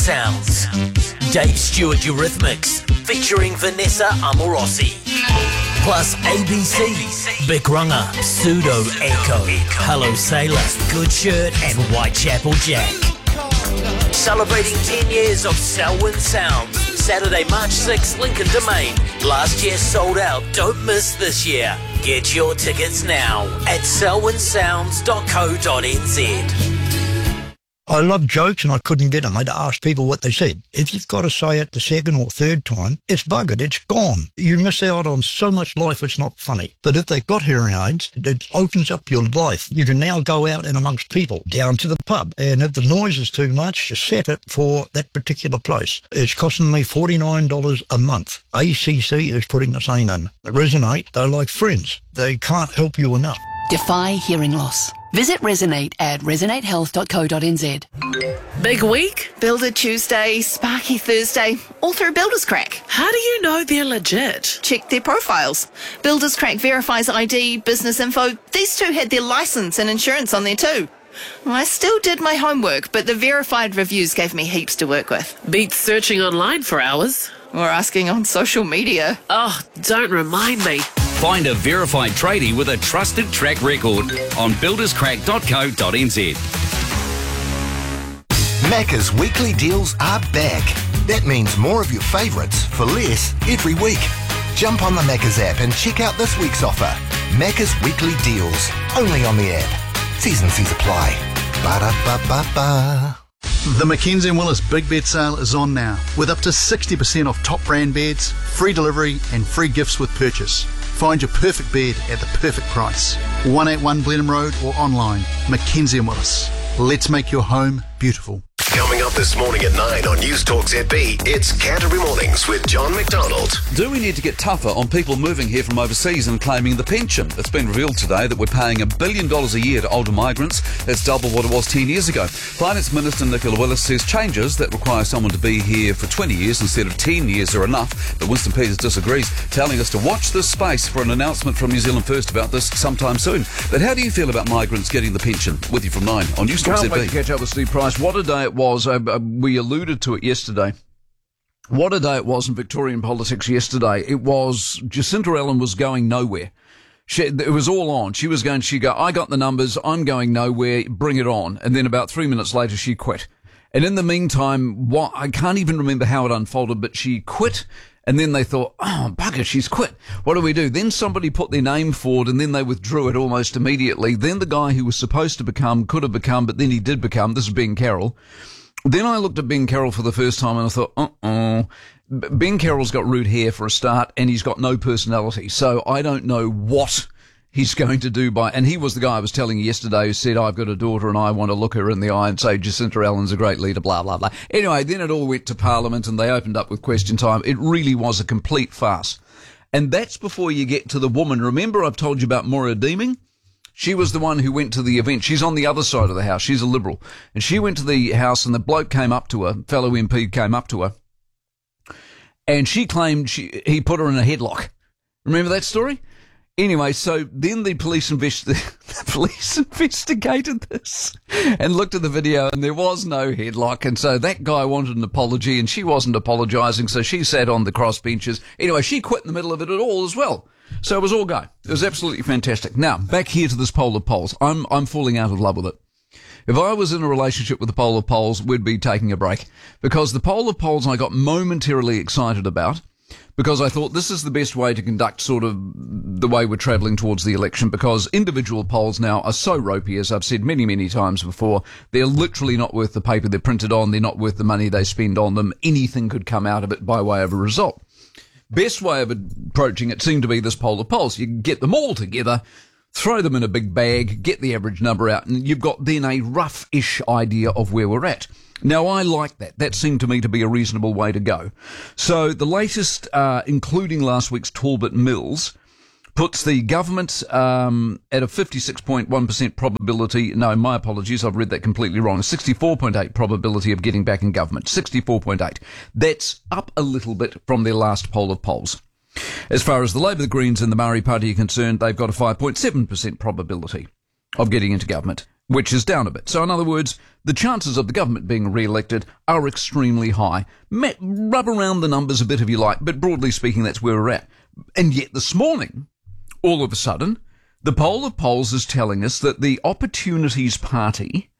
Sounds. Dave Stewart Eurythmics, featuring Vanessa Amorosi. Plus ABC, Big Runner, Pseudo Echo, Hello Sailor, Good Shirt and Whitechapel Jack. Celebrating 10 years of Selwyn Sounds. Saturday, March 6th, Lincoln Domain. Last year sold out. Don't miss this year. Get your tickets now at selwynsounds.co.nz. I love jokes and I couldn't get them. I'd ask people what they said. If you've got to say it the second or third time, it's buggered, it's gone. You miss out on so much life, it's not funny. But if they've got hearing aids, it opens up your life. You can now go out and amongst people, down to the pub. And if the noise is too much, just set it for that particular place. It's costing me $49 a month. ACC is putting the same in. Resonate, they're like friends. They can't help you enough. Defy hearing loss. Visit Resonate at resonatehealth.co.nz. Big week? Builder Tuesday, Sparky Thursday, all through Builders Crack. How do you know they're legit? Check their profiles. Builders Crack verifies ID, business info. These two had their license and insurance on there too. I still did my homework, but the verified reviews gave me heaps to work with. Beats searching online for hours. Or asking on social media. Oh, don't remind me. Find a verified tradie with a trusted track record on builderscrack.co.nz. Macca's weekly deals are back. That means more of your favourites for less every week. Jump on the Macca's app and check out this week's offer. Macca's weekly deals, only on the app. T's and C's apply. Ba-da-ba-ba-ba. The Mackenzie & Willis Big Bed Sale is on now, with up to 60% off top brand beds, free delivery and free gifts with purchase. Find your perfect bed at the perfect price. 181 Blenheim Road or online. Mackenzie & Willis. Let's make your home beautiful. Coming up this morning at 9 on News Talk ZB, it's Canterbury Mornings with John McDonald. Do we need to get tougher on people moving here from overseas and claiming the pension? It's been revealed today that we're paying $1 billion a year to older migrants. That's double what it was 10 years ago. Finance Minister Nicola Willis says changes that require someone to be here for 20 years instead of 10 years are enough, but Winston Peters disagrees, telling us to watch this space for an announcement from New Zealand First about this sometime soon. But how do you feel about migrants getting the pension? With you from 9 on News Talk ZB. Can't wait to catch up with Steve Price. What a day it was. We alluded to it yesterday. What a day it was in Victorian politics yesterday. It was, Jacinta Allen was going nowhere. It was all on. She'd go, I got the numbers, I'm going nowhere, bring it on. And then about 3 minutes later, she quit. And in the meantime, I can't even remember how it unfolded, but she quit. And then they thought, oh, bugger, she's quit. What do we do? Then somebody put their name forward and then they withdrew it almost immediately. Then the guy who was supposed to become, could have become, but then he did become, this is Ben Carroll. Then I looked at Ben Carroll for the first time and I thought, Ben Carroll's got rude hair for a start and he's got no personality. So I don't know what he's going to do and he was the guy I was telling you yesterday who said, I've got a daughter and I want to look her in the eye and say Jacinta Allen's a great leader, blah, blah, blah. Anyway, then it all went to Parliament and they opened up with question time. It really was a complete farce. And that's before you get to the woman. Remember I've told you about Maura Deeming? She was the one who went to the event. She's on the other side of the house. She's a Liberal. And she went to the house and the bloke came up to her, fellow MP came up to her, and she claimed he put her in a headlock. Remember that story? Anyway, so then the police investigated this and looked at the video and there was no headlock. And so that guy wanted an apology and she wasn't apologising. So she sat on the crossbenches. Anyway, she quit in the middle of it at all as well. So it was all go. It was absolutely fantastic. Now, back here to this poll of polls. I'm falling out of love with it. If I was in a relationship with the poll of polls, we'd be taking a break. Because the poll of polls I got momentarily excited about, because I thought this is the best way to conduct sort of the way we're travelling towards the election, because individual polls now are so ropey, as I've said many, many times before. They're literally not worth the paper they're printed on. They're not worth the money they spend on them. Anything could come out of it by way of a result. Best way of approaching it seemed to be this poll of polls. You get them all together, throw them in a big bag, get the average number out, and you've got then a rough-ish idea of where we're at. Now, I like that. That seemed to me to be a reasonable way to go. So the latest, including last week's Talbot Mills, puts the government at a 56.1% probability. No, my apologies, I've read that completely wrong. A 64.8 probability of getting back in government. 64.8. That's up a little bit from their last poll of polls. As far as the Labour, the Greens and the Maori Party are concerned, they've got a 5.7% probability of getting into government. which is down a bit. So in other words, the chances of the government being re-elected are extremely high. Rub around the numbers a bit if you like, but broadly speaking, that's where we're at. And yet this morning, all of a sudden, the poll of polls is telling us that the Opportunities Party